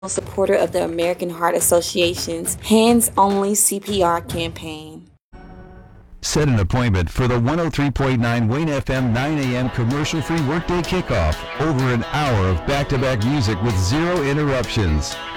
supporter of the American Heart Association's Hands Only CPR campaign. Set an appointment for the 103.9 Wayne FM 9 a.m. commercial-free workday kickoff. Over an hour of back-to-back music with zero interruptions.